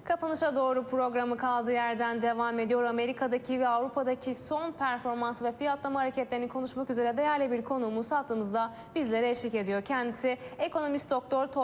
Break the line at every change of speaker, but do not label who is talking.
Kapanışa doğru programı kaldığı yerden devam ediyor. Amerika'daki ve Avrupa'daki son performans ve fiyatlama hareketlerini konuşmak üzere değerli bir konuğumuz hattımızda bizlere eşlik ediyor. Kendisi ekonomist doktor